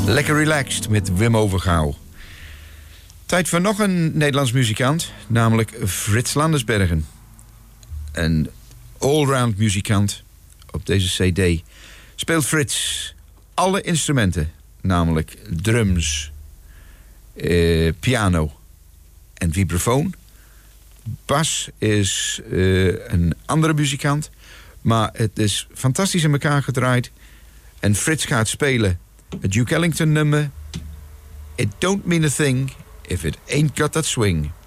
Lekker relaxed met Wim Overgouw. Tijd voor nog een Nederlands muzikant, namelijk Frits Landersbergen. Een allround muzikant op deze cd. Speelt Frits alle instrumenten, namelijk drums, piano en vibrafoon. Bas is een andere muzikant, maar het is fantastisch in elkaar gedraaid. En Frits gaat spelen het Duke Ellington nummer It Don't Mean a Thing If It Ain't Got That Swing.